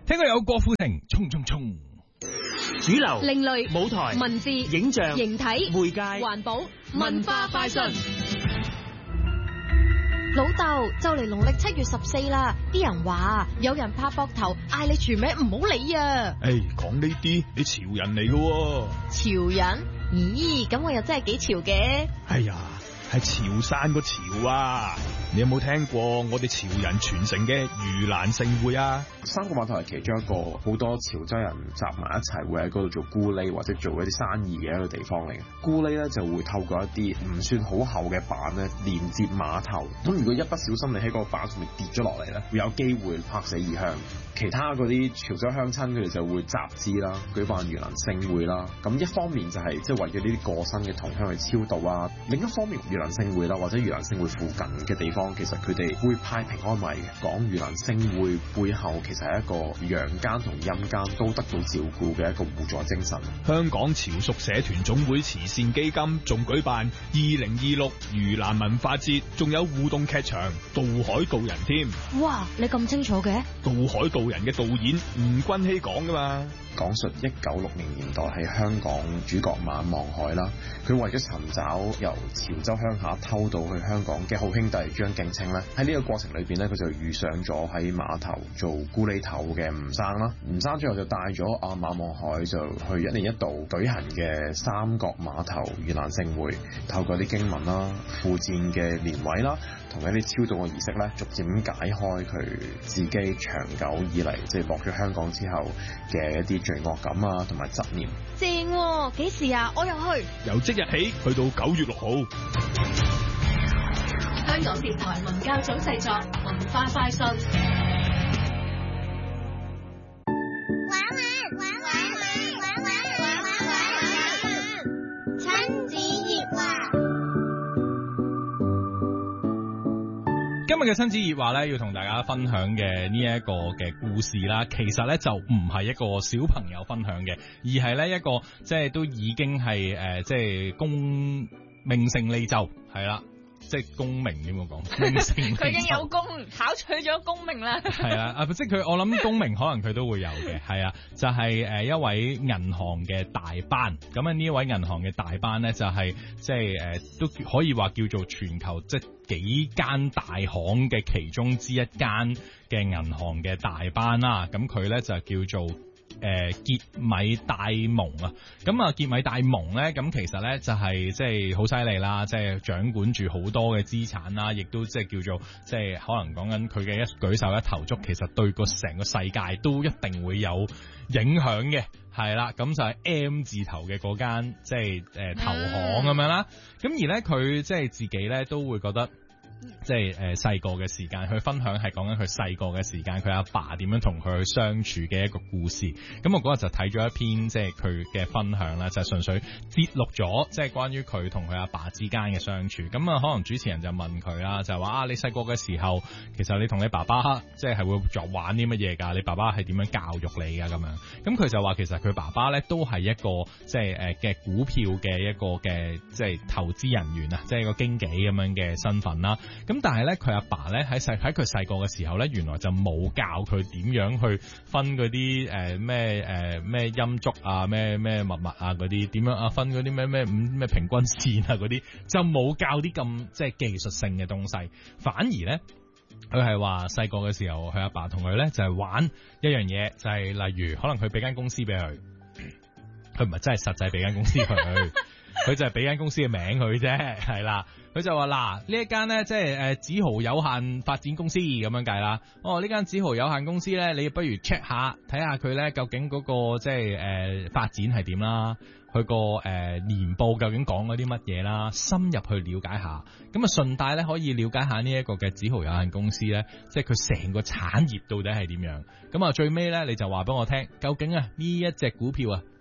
聽過有郭富城，衝衝衝。 主流、 另類、 舞台、 文字、 影像、 形體、 媒介、 環保、文化快訊。 老豆，就嚟農曆7月14啦，啲人話有人拍膊頭嗌你全名唔好理啊。 講呢啲你潮人嚟㗎。 潮人？咦，咁我又真係幾潮嘅。 哎呀，係潮汕個潮啊！你有冇聽過我哋潮人傳承嘅盂蘭勝會啊？ 三角碼頭係其中一個好多潮州人集埋一齊會喺嗰度做咕喱或者做一啲生意嘅一個地方嚟嘅。咕喱咧就會透過一啲唔算好厚嘅板咧連接碼頭，咁如果一不小心你喺個板上面跌咗落嚟咧，會有機會拍死異鄉。其他嗰啲潮州鄉親佢哋就會集資啦，舉辦盂蘭勝會啦。咁一方面就係即係為咗呢啲過身嘅同鄉去超度啊，另一方面盂蘭勝會啦或者盂蘭勝會附近嘅地方，其實佢哋會派平安米嘅。講盂蘭勝會背後其實係一個陽間同陰間都得到照顧嘅一個互助精神。 香港潮屬社團總會慈善基金仲舉辦2026盂蘭文化節，仲有互動劇場渡海渡人添。 哇，你咁清楚嘅？ 渡海渡人嘅導演吳君熙講噶嘛， 講述1960年代喺香港主角馬望海啦，佢為咗尋找由潮州鄉下偷渡去香港嘅好兄弟張敬清咧，喺呢個過程裏邊咧，佢就遇上咗喺碼頭做咕喱頭嘅吳生啦。吳生最後就帶咗阿馬望海就去1年1度舉行嘅三角碼頭盂蘭勝會，透過啲經文啦、附薦嘅年位啦，同一啲超度嘅儀式咧，逐漸咁解開佢自己長久以嚟即係落咗香港之後嘅一啲罪惡感啊，同埋執念。 正喎，幾時啊？我又去。 由即日起去到9月6號。 香港電台文教組製作，文化快訊。 今日嘅親子熱話咧，要同大家分享嘅呢一個嘅故事啦，其實咧就唔係一個小朋友分享嘅，而係咧一個即係都已經係即係名成利就係啦。即係功名點講？ 佢已經有功考取咗功名啦。 係啊，即係佢，我諗功名可能佢都會有嘅。係啊，就係一位銀行嘅大班。咁啊呢一位銀行嘅大班咧，就係即係都可以話叫做全球即係幾間大行嘅其中之一間嘅銀行嘅大班啦。咁佢咧就叫做傑米戴蒙啊，咁啊傑米戴蒙咧，咁其實咧就係即係好犀利啦，即係掌管住好多嘅資產啦，亦都即係叫做即係可能講緊佢嘅一舉手一投足，其實對個成個世界都一定會有影響嘅，係啦，咁就係 M 字頭嘅嗰間即係投行咁樣啦，咁而咧佢即係自己咧都會覺得。即係細個嘅時間，佢分享係講緊佢細個嘅時間，佢阿爸點樣同佢去相處嘅一個故事。咁我嗰日就睇咗一篇即係佢嘅分享啦，就係純粹揭錄咗即係關於佢同佢阿爸之間嘅相處。咁啊，可能主持人就問佢啦，就係話你細個嘅時候，其實你同你爸爸即係會作玩啲乜嘢㗎？你爸爸係點樣教育你㗎？咁樣咁佢就話其實佢爸爸咧都係一個即係嘅股票嘅一個嘅即係投資人員啊，即係個經紀咁樣嘅身份啦。咁但係咧，佢阿爸咧喺佢細個嘅時候咧，原來就冇教佢點樣去分嗰啲咩音足啊，咩密碼啊嗰啲，點樣啊分嗰啲咩平均線啊嗰啲，就冇教啲咁即係技術性嘅東西。反而咧，佢係話細個嘅時候，佢阿爸同佢咧就係玩一樣嘢，就係例如可能佢俾間公司俾佢，佢唔係真係實際俾間公司佢。佢就係俾間公司嘅名佢啫，係啦。佢就話嗱，呢一間咧即係梓豪有限發展公司咁樣計啦。呢間梓豪有限公司咧，你不如 check 下睇下佢咧究竟嗰個即係發展係點啦，佢個年報究竟講嗰啲乜嘢啦，深入去了解下。咁啊順帶咧可以了解下呢一個嘅梓豪有限公司咧，即係佢成個產業到底係點樣。咁啊最尾咧你就話俾我聽，究竟啊呢一隻股票啊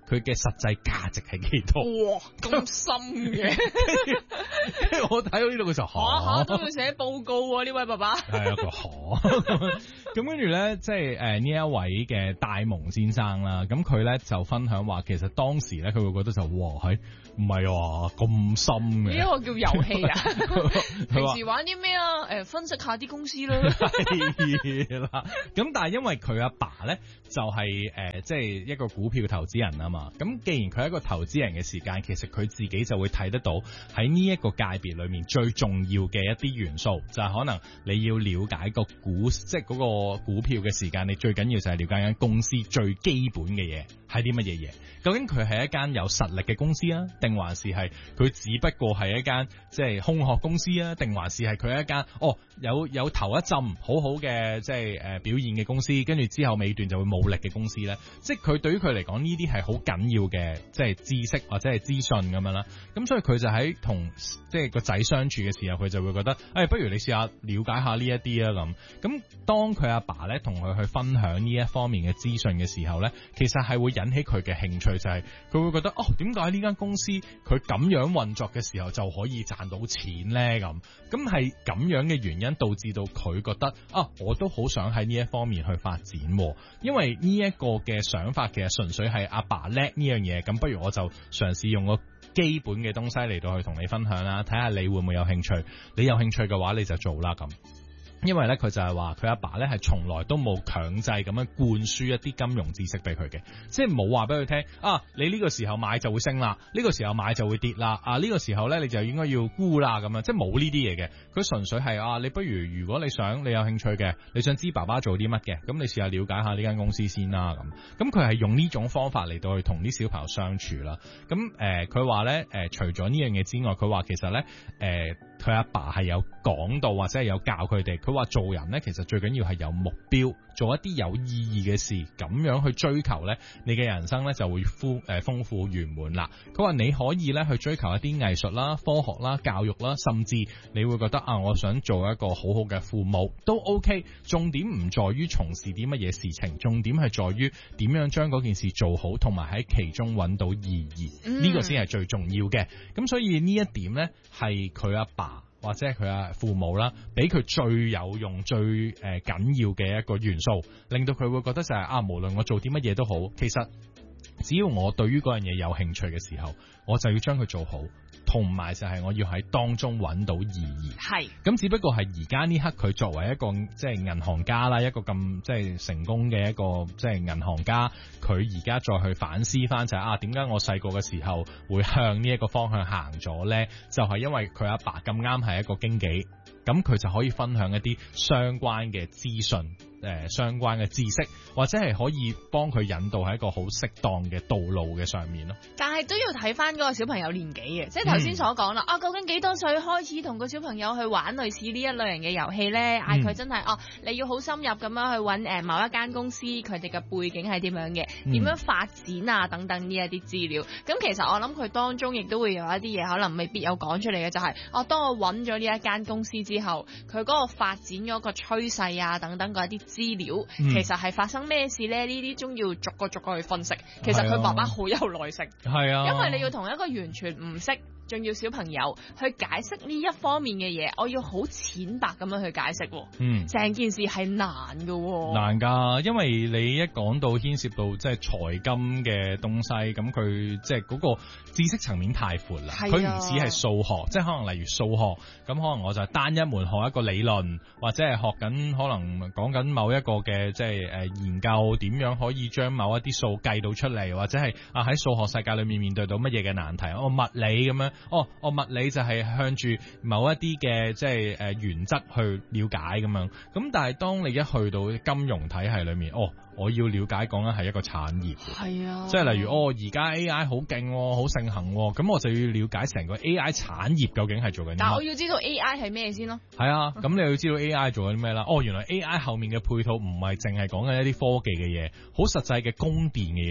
佢嘅實際價值係幾多？ 哇，咁深嘅， 跟住我睇到呢度嘅時候， 下都要寫報告喎，呢位爸爸。 係啊，佢咁跟住咧，即係呢一位嘅戴蒙先生啦，咁佢咧就分享話，其實當時咧佢會覺得就哇，係唔係話咁深嘅？ 呢個叫遊戲啊！平話時玩啲咩啊？分析下啲公司啦。 係啦，咁但係因為佢阿爸咧就係即係一個股票投資人啊嘛，咁既然佢係一個投資人嘅時間，其實佢自己就會睇得到喺呢一個界別裏面最重要嘅一啲元素，就係可能你要了解個股，即係嗰個股票嘅時間，你最緊要就係了解間公司最基本嘅嘢係啲乜嘢嘢，究竟佢係一間有實力嘅公司啊，定還是係佢只不過係一間即係空殼公司啊，定還是係佢係一間有頭一陣好好嘅即係表現嘅公司，跟住之後尾段就會冇力嘅公司咧，即係佢對於佢嚟講呢啲係好緊要嘅即係知識或者係資訊咁樣啦，咁所以佢就喺同即係個仔相處嘅時候，佢就會覺得不如你試下了解下呢一啲啊咁當佢阿爸咧同佢去分享呢一方面嘅資訊嘅時候咧，其實係會引起佢嘅興趣，就係佢會覺得點解呢間公司佢咁樣運作嘅時候就可以賺到錢咧咁係咁樣嘅原因導致到佢覺得我都好想喺呢一方面去發展，因為呢一個嘅想法其實純粹係阿爸叻呢樣嘢，咁不如我就嘗試用個基本嘅東西嚟到去同你分享啦，睇下你會唔會有興趣，你有興趣嘅話你就做啦咁。因為咧佢就係話佢阿爸咧係從來都冇強制咁樣灌輸一啲金融知識俾佢嘅，即係冇話俾佢聽你呢個時候買就會升啦，呢個時候買就會跌啦，呢個時候咧你就應該要沽啦咁樣，即係冇呢啲嘢嘅。佢純粹係你不如果你有興趣嘅，你想知爸爸做啲乜嘅，咁你試下了解下呢間公司先啦咁佢係用呢種方法嚟到去同啲小朋友相處啦。咁佢話咧除咗呢樣嘢之外，佢話其實咧佢阿爸係有講到或者係有教佢哋，佢話做人咧其實最緊要係有目標，做一啲有意義嘅事，咁樣去追求咧，你嘅人生咧就會豐富圓滿啦。佢話你可以咧去追求一啲藝術啦、科學啦、教育啦，甚至你會覺得我想做一個好好嘅父母都 OK。重點唔在於從事啲乜嘢事情，重點係在於點樣將嗰件事做好，同埋喺其中揾到意義，呢個先係最重要嘅。咁所以呢一點咧係佢阿爸或者係佢阿父母啦，俾佢最有用、最緊要嘅一個元素，令到佢會覺得就係無論我做啲乜嘢都好，其實只要我對於嗰樣嘢有興趣嘅時候，我就要將佢做好，同埋就係我要喺當中揾到意義。係咁，只不過係而家呢刻佢作為一個即係銀行家啦，一個咁即係成功嘅一個即係銀行家，佢而家再去反思翻就係點解我細個嘅時候會向呢一個方向行咗呢？就係因為佢阿爸咁啱係一個經紀，咁佢就可以分享一啲相關嘅資訊。相關嘅知識，或者係可以幫佢引導喺一個好適當嘅道路嘅上面咯。 但係都要睇翻嗰個小朋友年紀嘅，即係頭先所講啦。究竟幾多歲開始同個小朋友去玩類似呢一類型嘅遊戲咧？嗌佢真係你要好深入咁樣去揾某一間公司，佢哋嘅背景係點樣嘅，點樣發展啊等等呢一啲資料。咁其實我諗佢當中亦都會有一啲嘢可能未必有講出嚟嘅，就係當我揾咗呢一間公司之後，佢嗰個發展嗰個趨勢啊等等嗰一啲資料，其實係發生咩事咧？呢啲終要逐個去分析。其實佢爸爸好有耐性，係啊，因為你要同一個完全唔識，仲要小朋友去解釋呢一方面嘅嘢，我要好淺白咁樣去解釋。成件事係難㗎， 難㗎，因為你一講到牽涉到即係財金嘅東西，咁佢即係嗰個知識層面太闊啦。佢唔止係數學，即係可能例如數學，咁可能我就單一門學一個理論，或者係學緊可能講緊某一個嘅即係研究點樣可以將某一啲數計到出嚟，或者係喺數學世界裏面面對到乜嘢嘅難題，物理咁樣。物理就係向住某一啲嘅即係原則去了解咁樣，咁但係當你一去到金融體系裏面，我要了解講緊係一個產業，係啊，即係例如而家 AI 好勁，好盛行，咁我就要了解成個 AI 產業究竟係做緊啲乜。 但我要知道 AI 係咩先咯。 係啊，咁你要知道 AI 做緊啲咩啦。原來 AI 後面嘅配套唔係淨係講緊一啲科技嘅嘢，好實際嘅供電嘅嘢咧。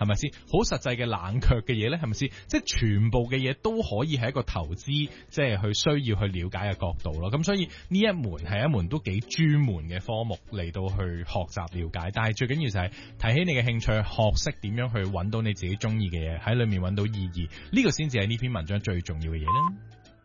係咪先？好實際嘅冷卻嘅嘢咧，係咪先？即係全部嘅嘢都可以係一個投資，即係去需要去了解嘅角度咯。咁所以呢一門係一門都幾專門嘅科目嚟到去學習了解，但係最緊要就係提起你嘅興趣，學識點樣去揾到你自己中意嘅嘢，喺裏面揾到意義，呢個先至係呢篇文章最重要嘅嘢啦。